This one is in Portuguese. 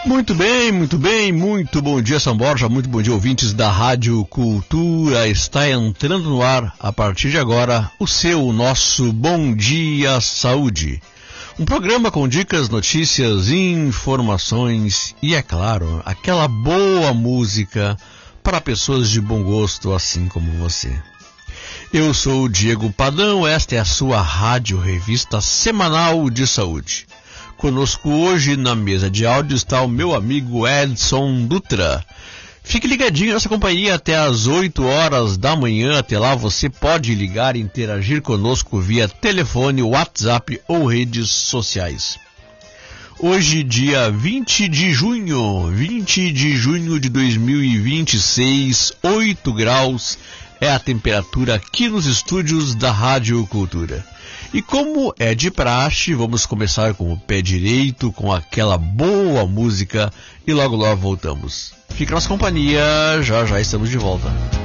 Muito bem, muito bom dia, São Borja, muito bom dia, ouvintes da Rádio Cultura. Está entrando no ar, a partir de agora, o nosso Bom Dia Saúde. Um programa com dicas, notícias, informações e, é claro, aquela boa música para pessoas de bom gosto, assim como você. Eu sou o Diego Padão, esta é a sua Rádio Revista Semanal de Saúde. Conosco hoje na mesa de áudio está o meu amigo Edson Dutra. Fique ligadinho nessa companhia até às 8 horas da manhã. Até lá você pode ligar e interagir conosco via telefone, WhatsApp ou redes sociais. Hoje, dia 20 de junho de 2026, 8 graus é a temperatura aqui nos estúdios da Rádio Cultura. E como é de praxe, vamos começar com o pé direito, com aquela boa música e logo voltamos. Fica na nossa companhia, já estamos de volta.